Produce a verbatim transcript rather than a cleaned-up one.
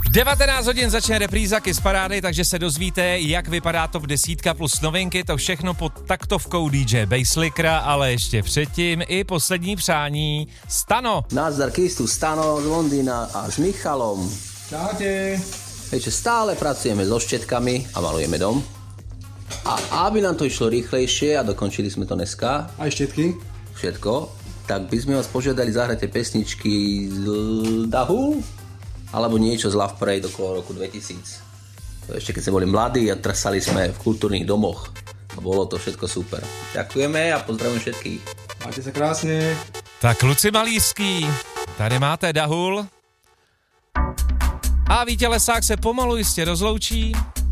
devatenáct hodin začne repríza Kiss Parády, takže se dozvíte, jak vypadá top desítka plus novinky, to všechno pod taktovkou dý džej Basslickera, ale ještě předtím i poslední přání. Stano. Nazdar Kiss, tu Stano z Londýna a s Michalom. Čaute. Takže stále pracujeme so štetkami a malujeme dom. A aby nám to išlo rýchlejšie a dokončili sme to dneska. Aj štetky. Všetko. Tak by sme vás požiadali zahrať pesničky z Dahu alebo niečo z Love Parade okolo roku dvetisíc. To ešte keď sme boli mladí a trsali sme v kultúrnych domoch. A bolo to všetko super. Ďakujeme a pozdravujem všetkých. Máte sa krásne. Tak kluci malířský, tady máte Dahul. A Vítě Lesák se pomalu jistě rozloučí.